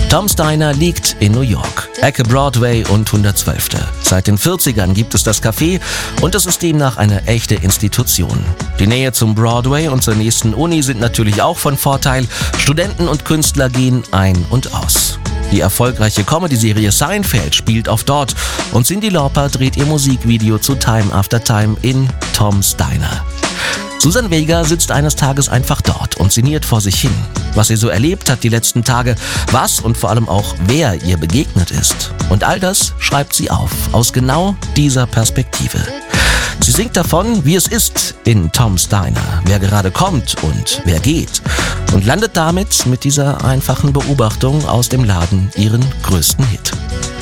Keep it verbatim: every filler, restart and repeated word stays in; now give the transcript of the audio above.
Tom's Diner liegt in New York, Ecke Broadway und hundertzwölfte Seit den vierzigern gibt es das Café und es ist demnach eine echte Institution. Die Nähe zum Broadway und zur nächsten Uni sind natürlich auch von Vorteil. Studenten und Künstler gehen ein und aus. Die erfolgreiche Comedy-Serie Seinfeld spielt oft dort und Cyndi Lauper dreht ihr Musikvideo zu Time After Time in Tom's Diner. Susan Vega sitzt eines Tages einfach dort und sinniert vor sich hin, was sie so erlebt hat die letzten Tage, was und vor allem auch wer ihr begegnet ist. Und all das schreibt sie auf, aus genau dieser Perspektive. Sie singt davon, wie es ist in Tom's Diner, wer gerade kommt und wer geht. Und landet damit mit dieser einfachen Beobachtung aus dem Laden ihren größten Hit.